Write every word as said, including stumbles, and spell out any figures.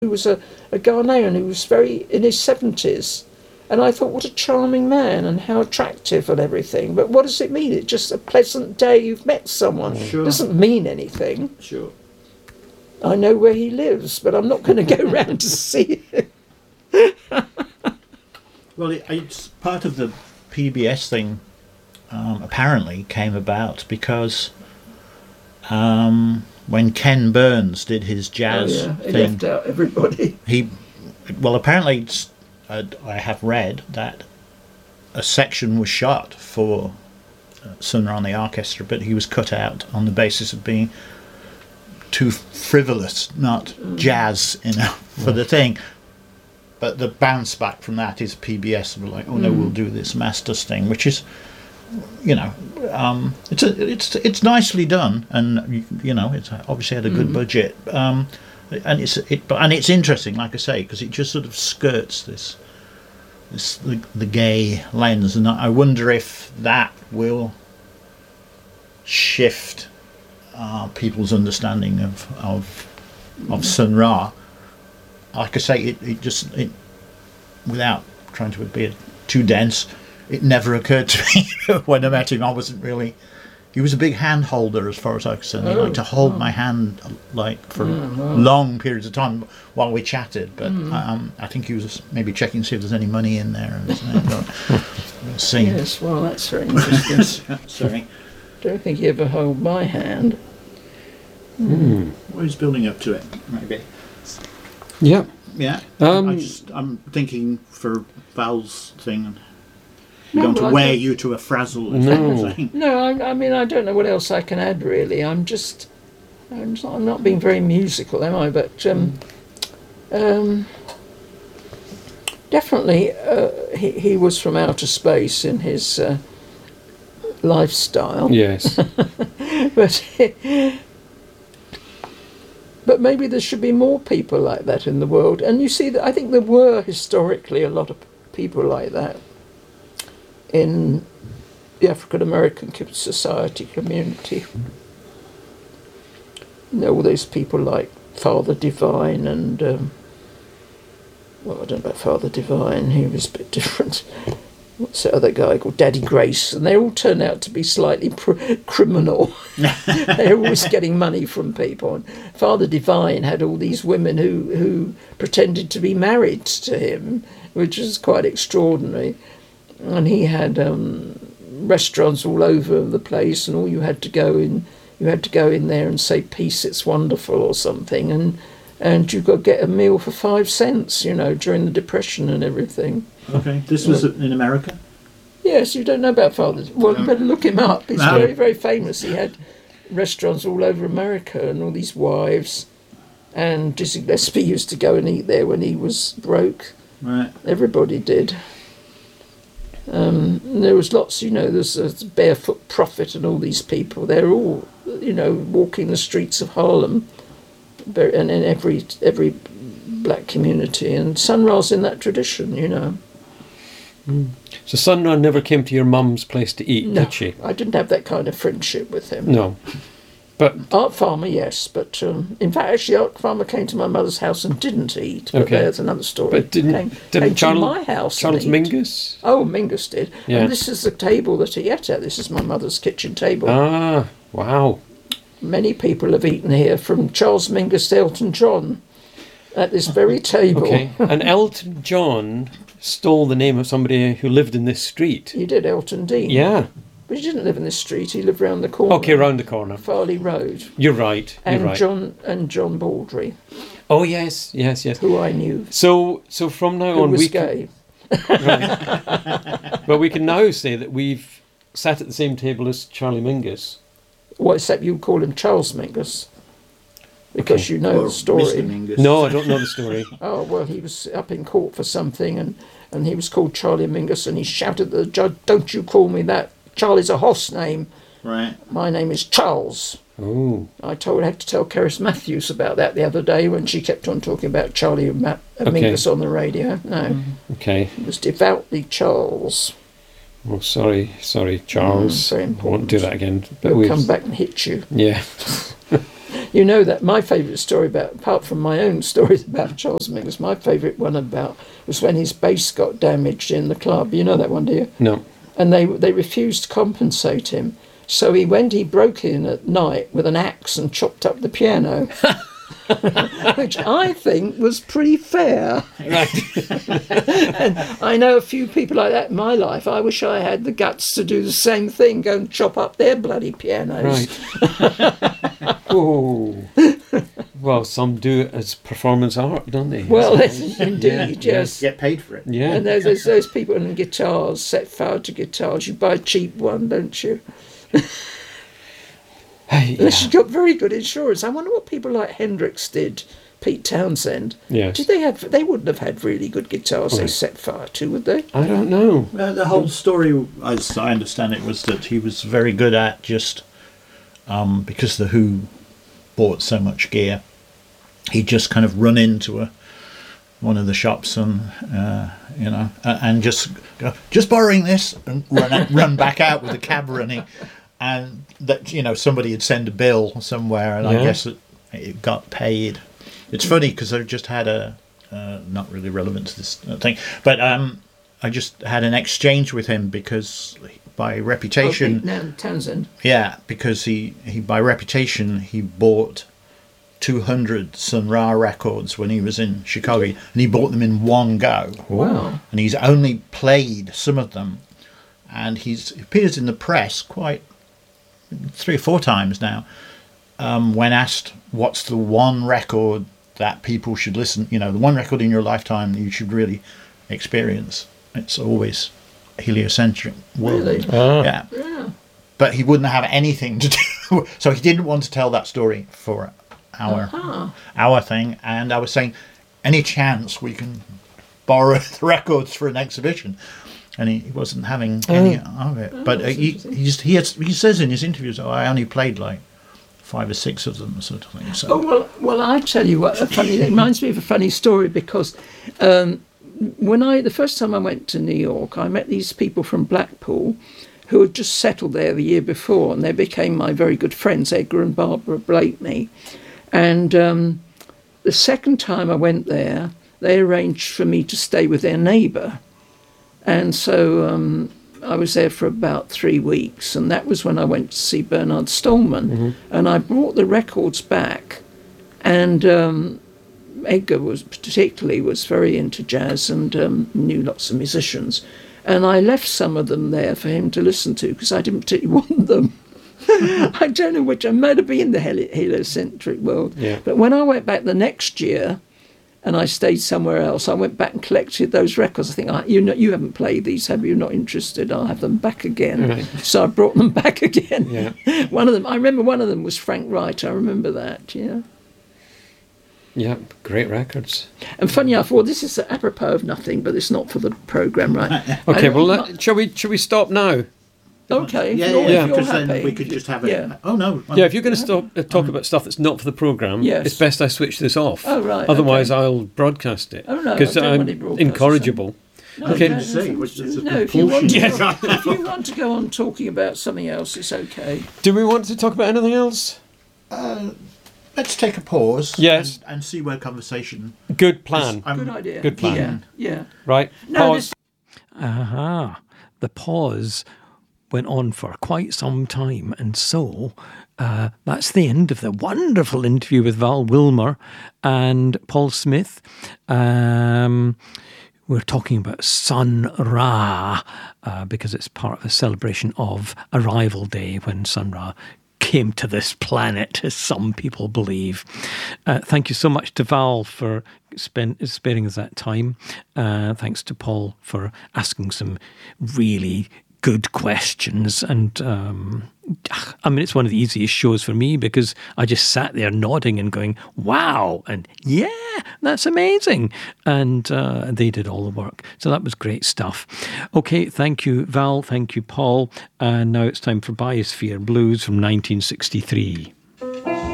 who was a, a Ghanaian who was very in his seventies. And I thought, what a charming man and how attractive and everything. But what does it mean? It's just a pleasant day you've met someone. Sure. It doesn't mean anything. Sure. I know where he lives, but I'm not going to go round to see him. Well, it, it's part of the P B S thing. Um, apparently, came about because um, when Ken Burns did his jazz oh, yeah. He thing, left out everybody. He, well, apparently, it's, uh, I have read that a section was shot for uh, Sun Ra and the Orchestra, but he was cut out on the basis of being too frivolous, not mm. jazz enough for yeah. the thing. But the bounce back from that is P B S were like, oh no, mm. we'll do this Masters thing, which is, you know, um, it's a, it's it's nicely done, and you know, it's obviously had a good mm. budget, um, and it's it, and it's interesting, like I say, because it just sort of skirts this this the, the gay lens, and I wonder if that will shift uh, people's understanding of of of Sun Ra. Like I say, it, it just, it, without trying to be too dense, it never occurred to me when I met him. I wasn't really, he was a big hand holder as far as I was concerned. He oh, liked to hold oh. my hand like for mm, wow. long periods of time while we chatted. But mm. um, I think he was maybe checking to see if there's any money in there. And so I thought, we'll see. Yes, well, that's very interesting. Sorry. Don't think he ever held my hand. Mm. Well, he's building up to it, maybe. Yeah. Yeah. Um, I just, I'm thinking for Val's thing. We No, don't want to well, I wear don't- you to a frazzle. No. No, I, I mean, I don't know what else I can add, really. I'm just, I'm, just, I'm not being very musical, am I? But um, um, definitely, uh, he, he was from outer space in his uh, lifestyle. Yes. But but maybe there should be more people like that in the world. And you see, that I think there were historically a lot of people like that in the African American society community. You know, all those people like Father Divine and um, well, I don't know about Father Divine. He was a bit different. What's that other guy called Daddy Grace? And they all turn out to be slightly pr- criminal. They're always getting money from people. And Father Divine had all these women who, who pretended to be married to him, which is quite extraordinary. And he had um, restaurants all over the place, and all you had to go in, you had to go in there and say "Peace, it's wonderful" or something, and and you could get a meal for five cents. You know, during the Depression and everything. Okay, this was in America? Yes, you don't know about Father. Well, you better look him up. He's No. very, very famous. He had restaurants all over America and all these wives. And Dizzy Gillespie used to go and eat there when he was broke. Right. Everybody did. Um, and there was lots, you know, there's a Barefoot Prophet and all these people. They're all, you know, walking the streets of Harlem, very- and in every every black community. And Sun Ra's in that tradition, you know. Mm. So Sun Ra never came to your mum's place to eat, No, did she? I didn't have that kind of friendship with him. No. But Art Farmer, yes, but um, in fact, actually, Art Farmer came to my mother's house and didn't eat. But Okay. there's another story. but didn't came, didn't came Charles to my house Charles and ate. Mingus? Oh, Mingus did. Yeah. And this is the table that he ate at. This is my mother's kitchen table. Ah, wow. Many people have eaten here, from Charles Mingus to Elton John, at this very table. Okay. And Elton John stole the name of somebody who lived in this street. He did, Elton Dean. Yeah. But he didn't live in this street. He lived round the corner. Okay, round the corner. Farley Road. You're right. You're And right. John and John Baldry, Oh yes, yes, yes. who I knew, So, so from now who on, was we gay. can, right. But we can now say that we've sat at the same table as Charlie Mingus. Well, except you call him Charles Mingus, because Okay. you know Or the story. Mister Mingus. No, I don't know the story. Oh, well, he was up in court for something, and, and he was called Charlie Mingus, and he shouted at the judge, "Don't you call me that. Charlie's a horse name. Right. My name is Charles." Oh, I told I had to tell Keris Matthews about that the other day when she kept on talking about Charlie and Ma- uh, Okay. Mingus on the radio. No, okay. it was devoutly Charles. Oh, sorry, sorry, Charles. Mm, very I won't do that again. But He'll we've come back and hit you. yeah. You know that my favourite story about, apart from my own stories about Charles Mingus, my favourite one about was when his bass got damaged in the club. You know that one, do you? No. And they they refused to compensate him. So he went, he broke in at night with an axe and chopped up the piano. Which I think was pretty fair. Right. And I know a few people like that in my life. I wish I had the guts to do the same thing, go and chop up their bloody pianos. Right. Oh. Well, some do it as performance art, don't they? Well, that's indeed, Yeah, yes. Get paid for it. Yeah. And there's, there's those people in guitars, set fire to guitars. You buy a cheap one, don't you? Hey, Unless yeah. you've got very good insurance. I wonder what people like Hendrix did, Pete Townsend. Yes. Did they have? They wouldn't have had really good guitars they Right. set fire to, would they? I don't know. Uh, the whole story, as I understand it, was that he was very good at just um, because the Who bought so much gear, he'd just kind of run into a one of the shops and uh, you know uh, and just go, just borrowing this and run out, run back out with a cab running, and that you know somebody had sent a bill somewhere, and Yeah. I guess it, it got paid. It's funny because I've just had a uh, not really relevant to this thing, but um, I just had an exchange with him because by reputation, Oh, Pete Nan- Townsend. yeah, because he, he by reputation he bought two hundred Sun Ra records when he was in Chicago, and he bought them in one go. Wow. And he's only played some of them, and he's appears in the press quite three or four times now. Um, when asked what's the one record that people should listen, you know, the one record in your lifetime that you should really experience, it's always Heliocentric World. Really? Ah. Yeah. Yeah. But he wouldn't have anything to do, so he didn't want to tell that story for our Ah. our thing. And I was saying, any chance we can borrow the records for an exhibition? And he, he wasn't having any of it. Oh, but uh, that's he interesting. he's, he has, he says in his interviews, "Oh, I only played like five or six of them," sort of thing. So Oh well, well, I tell you what, a funny. It reminds me of a funny story because um, when I the first time I went to New York, I met these people from Blackpool who had just settled there the year before, and they became my very good friends, Edgar and Barbara Blakeney. And um, the second time I went there, they arranged for me to stay with their neighbour, and so um, I was there for about three weeks, and that was when I went to see Bernard Stolman, and I brought the records back, and um, Edgar was particularly was very into jazz and um, knew lots of musicians, and I left some of them there for him to listen to because I didn't particularly want them. I don't know which. I might have been the heli- heliocentric world, Yeah. but when I went back the next year, and I stayed somewhere else, I went back and collected those records. I think, oh, you know, you haven't played these, have you? Not interested? I'll have them back again. Right. So I brought them back again. Yeah. One of them, I remember one of them was Frank Wright. I remember that, yeah. Yeah, great records. And funny enough, well, this is apropos of nothing, but it's not for the programme, right? Okay, I- well, let, shall we shall we stop now? Okay, yeah, if you're, yeah, if yeah, you're because happy. then we could just have it. Yeah. Oh no! Yeah, if you're going to stop uh, talk about stuff that's not for the programme, Yes. it's best I switch this off. Oh, right, Otherwise, okay. I'll broadcast it. Oh, no, because I don't I'm want it broadcast, incorrigible. No, Okay. no, see, which is a no, if you, want to, compulsion. if you want to go on talking about something else, it's okay. Do we want to talk about anything else? Let's take a pause. Yes. and, and see where conversation. Good plan. I'm- Good idea. Good plan. Yeah, yeah. Right. No, Pause. Aha. The pause went on for quite some time. And so uh, that's the end of the wonderful interview with Val Wilmer and Paul Smith. Um, we're talking about Sun Ra uh, because it's part of a celebration of Arrival Day when Sun Ra came to this planet, as some people believe. Uh, thank you so much to Val for spend, sparing us that time. Uh, thanks to Paul for asking some really good questions. And um, I mean, it's one of the easiest shows for me because I just sat there nodding and going, wow, and yeah, that's amazing. And uh, they did all the work. So that was great stuff. Okay, thank you, Val. Thank you, Paul. And now it's time for Biosphere Blues from nineteen sixty-three.